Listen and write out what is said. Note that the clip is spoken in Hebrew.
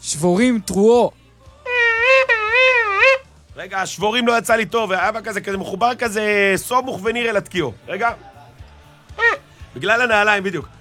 שבורים תרועו. רגע, השבורים לא יצא לי טוב, היה בה כזה מחובר כזה סומוך וניר אל התקיעו. רגע. בגלל הנעליים, בדיוק.